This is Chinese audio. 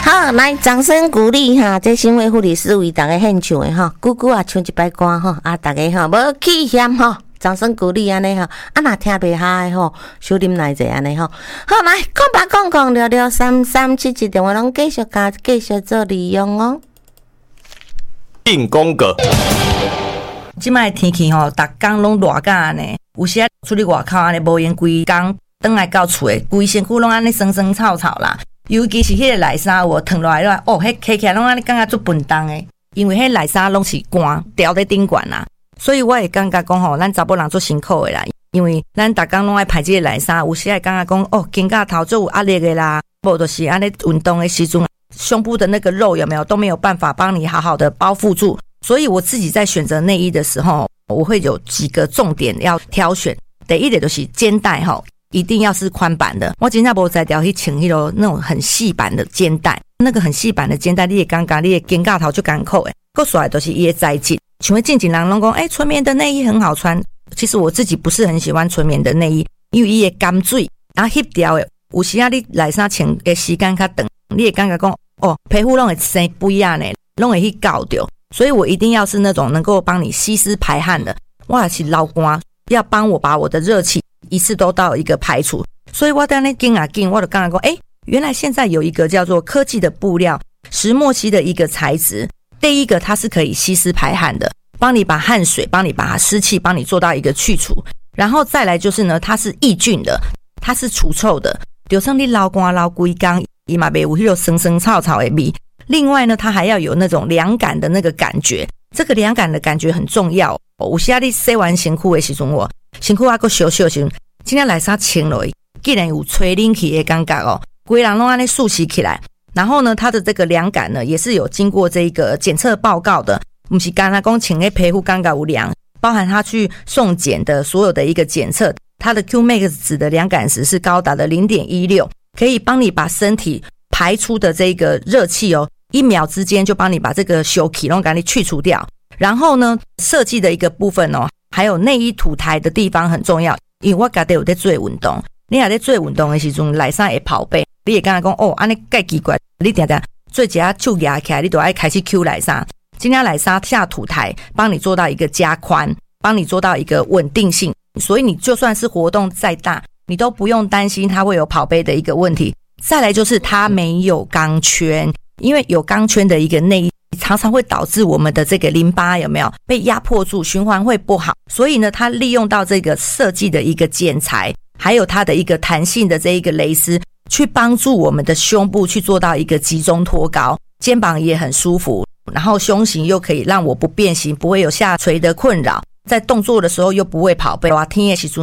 好，来掌声鼓励哈！这新会护理师为大家献唱的哈，久久啊唱一摆歌哈，啊大家哈无气嫌哈，掌声鼓励安尼哈，啊若听袂下的吼，小啉来者安尼吼。好来，讲聊聊3377电话拢继续做利用哦。 进攻个， 即摆天气吼，逐工拢热甲安尼，有时啊出去外口安尼无闲规工，转来到厝诶，规身躯拢安尼生生草草啦。尤其是迄个内衫有烫落来了，哦，迄揢起来拢安尼感觉足笨重诶，因为迄内衫拢是汗掉在顶管啦，所以我会感觉讲吼，咱查某人足辛苦诶啦，因为咱逐工拢爱排这个内衫，有时会感觉讲哦，肩胛头足有压力诶啦，无就是安尼运动诶时阵，胸部的那个肉有没有都没有办法帮你好好的包覆住，所以我自己在选择内衣的时候，我会有几个重点要挑选。第一点就是肩带吼。一定要是宽版的，我真正无在条去穿迄种那种很细版的肩带，那个很细版的肩带，你也尴尬，你的肩胛头就干扣诶，够出来都是伊的材质。像近人拢讲，纯棉的内衣很好穿，其实我自己不是很喜欢纯棉的内衣，因为伊会干水，然后翕掉诶，有时啊你内衫穿的时间较长，你也感觉讲哦，皮肤拢会生肥啊呢，拢会去搞掉，所以我一定要是那种能够帮你吸湿排汗的，我也是老干，要帮我把我的热气一次都到一个排除，所以我在那紧，我就刚刚说，原来现在有一个叫做科技的布料，石墨烯的一个材质。第一个，它是可以吸湿排汗的，帮你把汗水，帮你把它湿气，帮你做到一个去除。然后再来就是呢，它是抑菌的，它是除臭的。就算你流汗流规工，伊嘛袂有迄种生生草草的味。另外呢，它还要有那种凉感的那个感觉，这个凉感的感觉很重要。有时你洗完身躯的时阵，我身躯还够烧烧的时候，今天内衫穿落去，竟然有吹冷气的感觉哦，规人拢安尼竖起起来。然后呢，它的这个凉感呢，也是有经过这个检测报告的，不是刚才讲穿的皮肤感觉有凉，包含它去送检的所有的一个检测，它的 Qmax 值的凉感值是高达的 0.16， 可以帮你把身体排出的这个热气哦，1秒之间就帮你把这个休气拢给你去除掉。然后呢，设计的一个部分哦，还有内衣土台的地方很重要，因为我自己有在做运动，你也在做运动的时候，内衫会跑背，你也刚才讲哦，安尼介奇怪，你定做一下手压起来，你就要开始 Q 内衫，今天内衫下土台，帮你做到一个加宽，帮你做到一个稳定性，所以你就算是活动再大，你都不用担心它会有跑背的一个问题。再来就是它没有钢圈，因为有钢圈的一个内衣常常会导致我们的这个淋巴有没有被压迫住，循环会不好，所以呢，它利用到这个设计的一个剪裁，还有它的一个弹性的这一个蕾丝，去帮助我们的胸部去做到一个集中托高，肩膀也很舒服，然后胸型又可以让我不变形，不会有下垂的困扰，在动作的时候又不会跑背，天的时候